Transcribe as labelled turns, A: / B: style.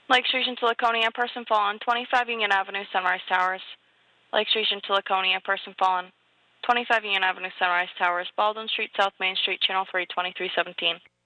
A: Lakes Region to Laconia, person fallen, 25 Union Avenue, Sunrise Towers. Lakes Region to Laconia, person fallen, 25 Union Avenue, Sunrise Towers, Baldwin Street, South Main Street, Channel 3, 2317.